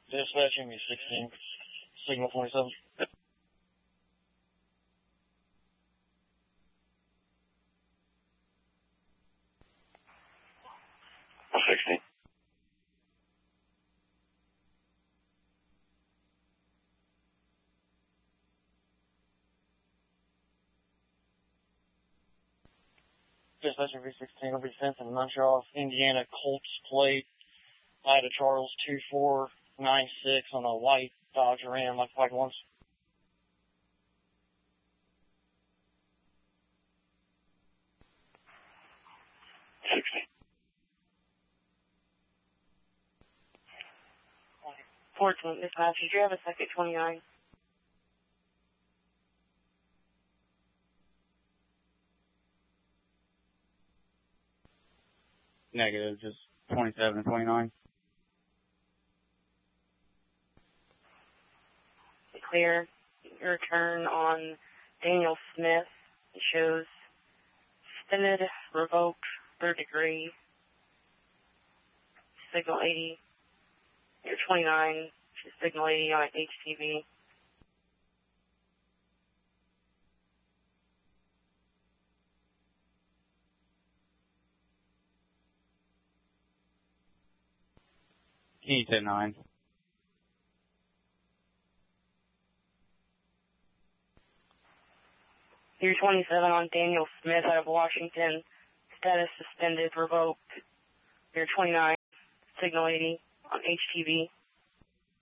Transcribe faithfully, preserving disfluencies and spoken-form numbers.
Dispatching me sixteen, signal twenty-seven. sixteen. Dispatching V sixteen will be sent to Montreal, Indiana, Colts plate, Ida Charles two four nine six on a white Dodge Ram, like white ones. sixty. fourteen, dispatch, did you have a second twenty-nine? Negative, just twenty-seven and twenty-nine. Clear. Your turn on Daniel Smith. It shows suspended, revoked, third degree, signal eighty. Your twenty-nine, signal eighty on H T V. He said nine. Your twenty-seven on Daniel Smith out of Washington. Status suspended, revoked. Your twenty-nine, signal eighty on H T V.